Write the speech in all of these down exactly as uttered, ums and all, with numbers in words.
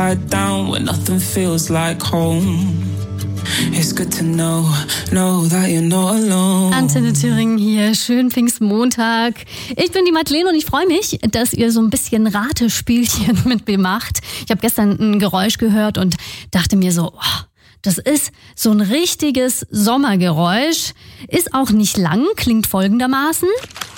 upside down when nothing feels like home. It's good to know, know that you're not alone. Antenne Thüringen hier, schönen Pfingstmontag. Ich bin die Madeleine und ich freue mich, dass ihr so ein bisschen Ratespielchen mit mir macht. Ich habe gestern ein Geräusch gehört und dachte mir so, oh, das ist so ein richtiges Sommergeräusch. Ist auch nicht lang, klingt folgendermaßen.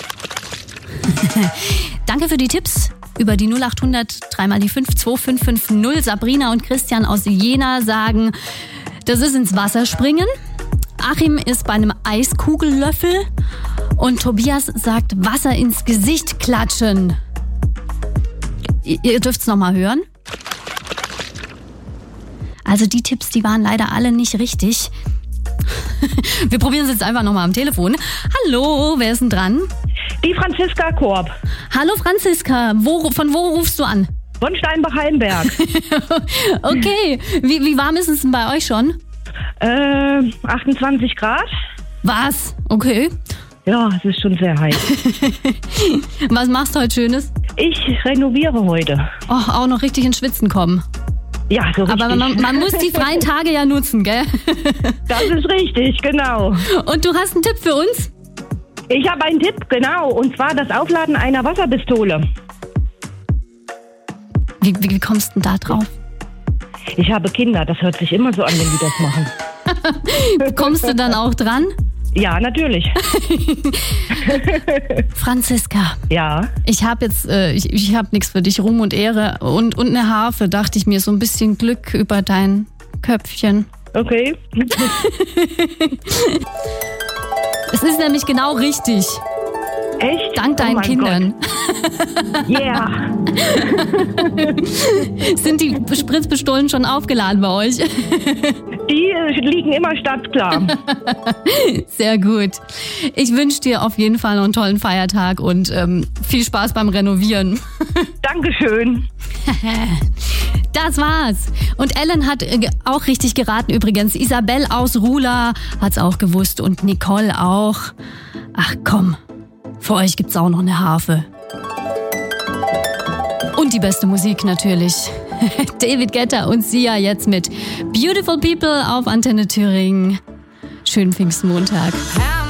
Danke für die Tipps über die null acht hundert drei mal die fünf zwei fünf fünf null. Sabrina und Christian aus Jena sagen, das ist ins Wasser springen. Achim ist bei einem Eiskugellöffel. Und Tobias sagt, Wasser ins Gesicht klatschen. Ihr, ihr dürft es nochmal hören. Also die Tipps, die waren leider alle nicht richtig. Wir probieren es jetzt einfach nochmal am Telefon. Hallo, wer ist denn dran? Die Franziska Korb. Hallo Franziska, wo, von wo rufst du an? Von Steinbach-Heimberg. Okay, wie, wie warm ist es denn bei euch schon? Äh, achtundzwanzig Grad. Was? Okay. Ja, es ist schon sehr heiß. Was machst du heute Schönes? Ich renoviere heute. Oh, auch noch richtig ins Schwitzen kommen. Ja, so richtig. Aber man, man muss die freien Tage ja nutzen, gell? Das ist richtig, genau. Und du hast einen Tipp für uns? Ich habe einen Tipp, genau. Und zwar das Aufladen einer Wasserpistole. Wie, wie, wie kommst du denn da drauf? Ich habe Kinder, das hört sich immer so an, wenn die das machen. Kommst du dann auch dran? Ja, natürlich. Franziska. Ja? Ich habe jetzt, äh, ich, ich habe nichts für dich, Ruhm und Ehre und, und eine Harfe, dachte ich mir, so ein bisschen Glück über dein Köpfchen. Okay. Es ist nämlich genau richtig. Echt? Dank deinen oh Kindern. Yeah. Sind die Spritzpistolen schon aufgeladen bei euch? Die äh, liegen immer startklar. Sehr gut. Ich wünsche dir auf jeden Fall noch einen tollen Feiertag und ähm, viel Spaß beim Renovieren. Dankeschön. Das war's. Und Ellen hat äh, auch richtig geraten übrigens. Isabel aus Rula hat's auch gewusst und Nicole auch. Ach komm. Für euch gibt's auch noch eine Harfe. Und die beste Musik natürlich. David Guetta und Sia jetzt mit Beautiful People auf Antenne Thüringen. Schönen Pfingstmontag.